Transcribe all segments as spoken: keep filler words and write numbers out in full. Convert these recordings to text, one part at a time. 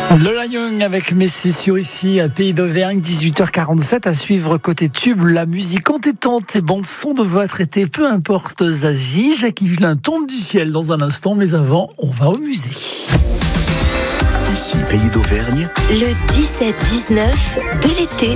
Lola Young avec Messi sur ici à Pays d'Auvergne, dix-huit heures quarante-sept à suivre côté tube. La musique entêtante et bande son de votre été, peu importe Zazie. Jackie Villain tombe du ciel dans un instant, mais avant, on va au musée. Ici Pays d'Auvergne, le dix-sept dix-neuf de l'été.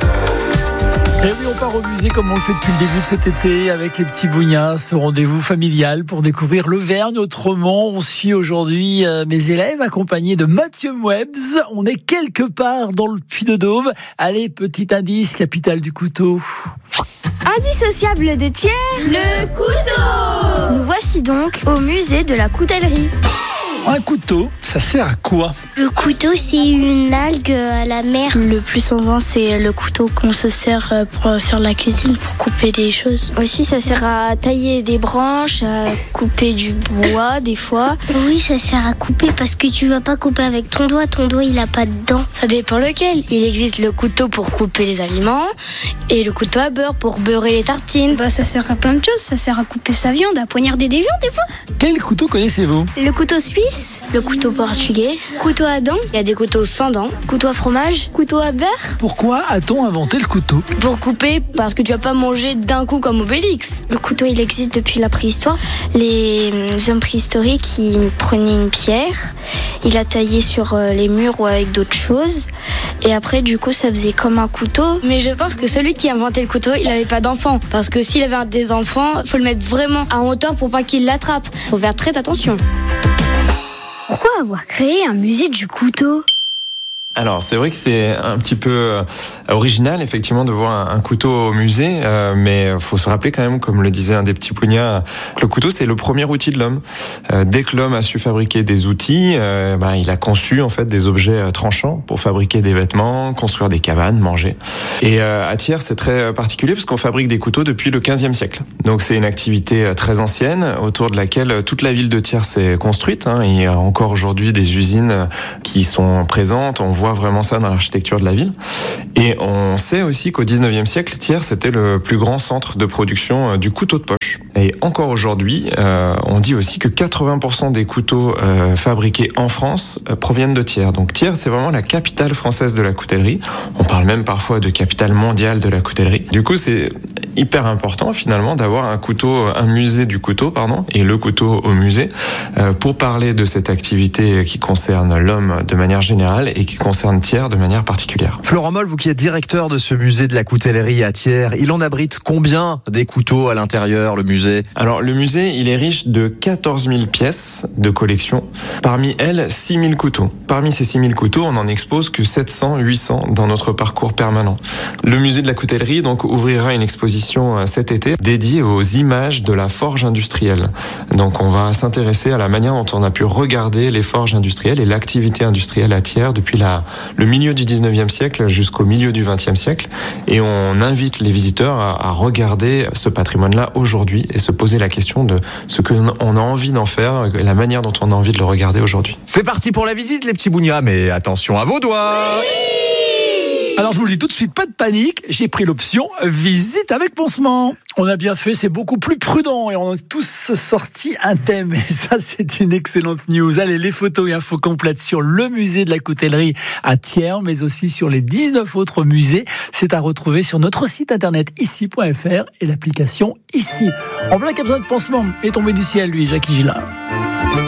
Et oui, on part au musée comme on le fait depuis le début de cet été avec les petits bougnats, ce rendez-vous familial pour découvrir l'Auvergne autrement. On suit aujourd'hui euh, mes élèves accompagnés de Mathieu Mouebs. On est quelque part dans le Puy-de-Dôme. Allez, petit indice, capitale du couteau. Indissociable de Thiers, le couteau. Nous voici donc au musée de la coutellerie. Un couteau, ça sert à quoi ? Le couteau, c'est une algue à la mer. Le plus souvent, c'est le couteau qu'on se sert pour faire la cuisine, pour couper des choses. Aussi, ça sert à tailler des branches, à couper du bois, des fois. Oui, ça sert à couper parce que tu vas pas couper avec ton doigt. Ton doigt, il a pas de dents. Ça dépend lequel. Il existe le couteau pour couper les aliments et le couteau à beurre pour beurrer les tartines. Bah, ça sert à plein de choses. Ça sert à couper sa viande, à poignarder des viandes, des fois. Quel couteau connaissez-vous ? Le couteau suisse, le couteau portugais, couteau à dents. Il y a des couteaux sans dents, couteau à fromage, couteau à beurre. Pourquoi a-t-on inventé le couteau ? Pour couper, parce que tu vas pas manger d'un coup comme Obélix. Le couteau, il existe depuis la préhistoire. Les hommes préhistoriques, ils prenaient une pierre, ils la taillaient sur les murs ou avec d'autres choses. Et après, du coup, ça faisait comme un couteau. Mais je pense que celui qui a inventé le couteau, il avait pas d'enfants. Parce que s'il avait des enfants, faut le mettre vraiment à hauteur pour pas qu'il l'attrape. Faut faire très attention. Pourquoi avoir créé un musée du couteau ? Alors, c'est vrai que c'est un petit peu euh, original, effectivement, de voir un, un couteau au musée, euh, mais faut se rappeler quand même, comme le disait un des petits pougnats, que le couteau, c'est le premier outil de l'homme. Euh, dès que l'homme a su fabriquer des outils, euh, bah, il a conçu, en fait, des objets euh, tranchants pour fabriquer des vêtements, construire des cabanes, manger. Et euh, à Thiers, c'est très particulier parce qu'on fabrique des couteaux depuis le quinzième siècle. Donc, c'est une activité euh, très ancienne, autour de laquelle toute la ville de Thiers s'est construite, hein. Il y a encore aujourd'hui des usines qui sont présentes. On voit voit vraiment ça dans l'architecture de la ville. Et on sait aussi qu'au dix-neuvième siècle, Thiers, c'était le plus grand centre de production du couteau de poche. Et encore aujourd'hui, euh, on dit aussi que quatre-vingts pour cent des couteaux euh, fabriqués en France euh, proviennent de Thiers. Donc Thiers, c'est vraiment la capitale française de la coutellerie. On parle même parfois de capitale mondiale de la coutellerie. Du coup, c'est hyper important finalement d'avoir un couteau, un musée du couteau, pardon, et le couteau au musée, euh, pour parler de cette activité qui concerne l'homme de manière générale et qui concerne Thiers de manière particulière. Florent Moll, vous qui êtes directeur de ce musée de la coutellerie à Thiers, il en abrite combien des couteaux à l'intérieur, le musée ? Alors le musée, il est riche de quatorze mille pièces de collection. Parmi elles, six mille couteaux. Parmi ces six mille couteaux, on n'en expose que sept cents, huit cents dans notre parcours permanent. Le musée de la coutellerie donc ouvrira une exposition cet été dédiée aux images de la forge industrielle. Donc on va s'intéresser à la manière dont on a pu regarder les forges industrielles et l'activité industrielle à Thiers depuis la, le milieu du dix-neuvième siècle jusqu'au milieu du vingtième siècle. Et on invite les visiteurs à, à regarder ce patrimoine-là aujourd'hui et se poser la question de ce qu'on a envie d'en faire, la manière dont on a envie de le regarder aujourd'hui. C'est parti pour la visite, les petits bougnats, mais attention à vos doigts. Oui. Alors je vous le dis tout de suite, pas de panique, j'ai pris l'option visite avec pansement. On a bien fait, c'est beaucoup plus prudent et on a tous sorti un thème et ça c'est une excellente news. Allez, les photos et infos complètes sur le musée de la coutellerie à Thiers, mais aussi sur les dix-neuf autres musées. C'est à retrouver sur notre site internet ici point f r et l'application Ici. En plein cap de pansement est tombé du ciel lui, Jackie Gillin.